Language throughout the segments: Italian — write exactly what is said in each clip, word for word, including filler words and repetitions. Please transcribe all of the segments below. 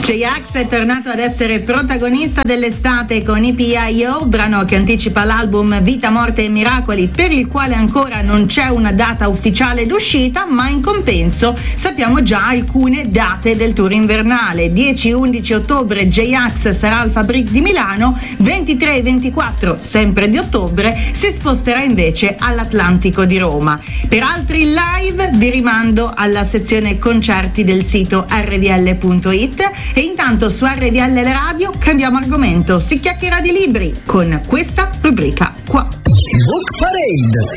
J-Ax è tornato ad essere protagonista dell'estate con I P I O, brano che anticipa l'album Vita, Morte e Miracoli, per il quale ancora non c'è una data ufficiale d'uscita, ma in compenso sappiamo già alcune date del tour invernale. dieci undici ottobre J-Ax sarà al Fabric di Milano, ventitré e ventiquattro sempre di ottobre si sposterà invece all'Atlantico di Roma. Per altri live vi rimando alla sezione concerti del sito erre vu elle punto it. E intanto su R V L Radio cambiamo argomento, si chiacchiera di libri con questa rubrica qua. Book Parade,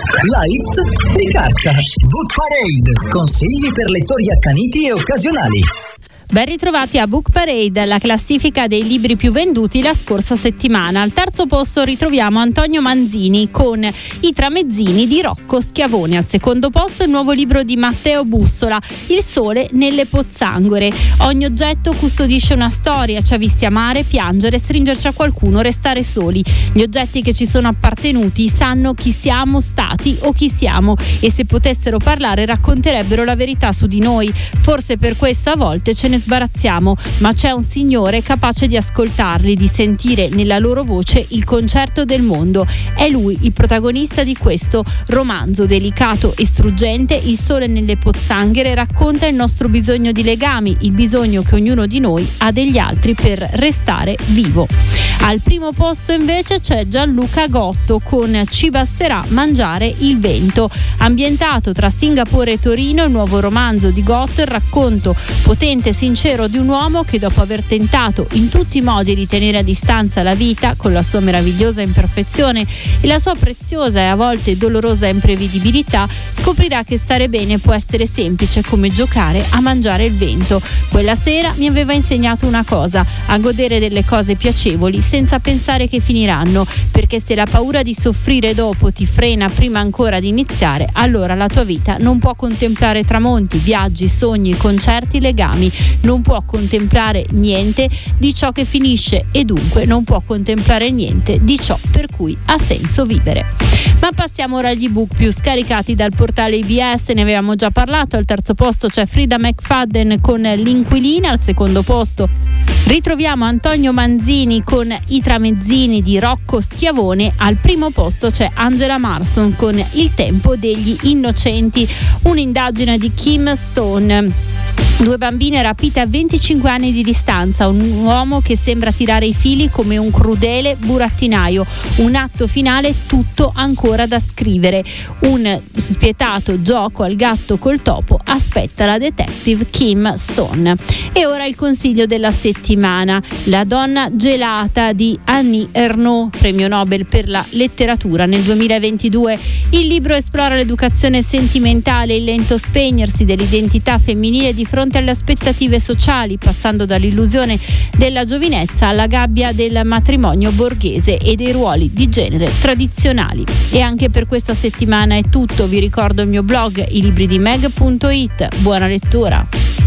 light di carta. Book Parade, consigli per lettori accaniti e occasionali. Ben ritrovati a Book Parade, la classifica dei libri più venduti la scorsa settimana. Al terzo posto ritroviamo Antonio Manzini con I tramezzini di Rocco Schiavone. Al secondo posto il nuovo libro di Matteo Bussola, Il sole nelle pozzanghere. Ogni oggetto custodisce una storia, ci ha visti amare, piangere, stringerci a qualcuno, restare soli. Gli oggetti che ci sono appartenuti sanno chi siamo stati o chi siamo, e se potessero parlare racconterebbero la verità su di noi. Forse per questo a volte ce ne sbarazziamo, ma c'è un Signore capace di ascoltarli, di sentire nella loro voce il concerto del mondo. È Lui il protagonista di questo romanzo delicato e struggente. Il sole nelle pozzanghere racconta il nostro bisogno di legami, il bisogno che ognuno di noi ha degli altri per restare vivo. Al primo posto invece c'è Gianluca Gotto con Ci basterà mangiare il vento. Ambientato tra Singapore e Torino, il nuovo romanzo di Gotto, il racconto potente e sincero di un uomo che, dopo aver tentato in tutti i modi di tenere a distanza la vita con la sua meravigliosa imperfezione e la sua preziosa e a volte dolorosa imprevedibilità, scoprirà che stare bene può essere semplice come giocare a mangiare il vento. Quella sera mi aveva insegnato una cosa: a godere delle cose piacevoli senza pensare che finiranno, perché se la paura di soffrire dopo ti frena prima ancora di iniziare, allora la tua vita non può contemplare tramonti, viaggi, sogni, concerti, legami, non può contemplare niente di ciò che finisce e dunque non può contemplare niente di ciò per cui ha senso vivere. Ma passiamo ora agli ebook più scaricati dal portale I B S, ne avevamo già parlato. Al terzo posto c'è Frida McFadden con L'inquilina, al secondo posto ritroviamo Antonio Manzini con I tramezzini di Rocco Schiavone, al primo posto c'è Angela Marston con Il tempo degli innocenti, un'indagine di Kim Stone. Due bambine rapite a venticinque anni di distanza, un uomo che sembra tirare i fili come un crudele burattinaio, un atto finale tutto ancora da scrivere, un spietato gioco al gatto col topo aspetta la detective Kim Stone. E ora il consiglio della settimana: La donna gelata di Annie Ernaux, premio Nobel per la letteratura nel duemilaventidue. Il libro esplora l'educazione sentimentale, il lento spegnersi dell'identità femminile di fronte alle aspettative sociali, passando dall'illusione della giovinezza alla gabbia del matrimonio borghese e dei ruoli di genere tradizionali. E anche per questa settimana è tutto. Vi ricordo il mio blog i libri di meg punto it. Buona lettura.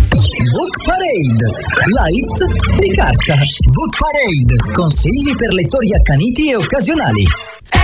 Book Parade, light di carta. Book Parade, consigli per lettori accaniti e occasionali.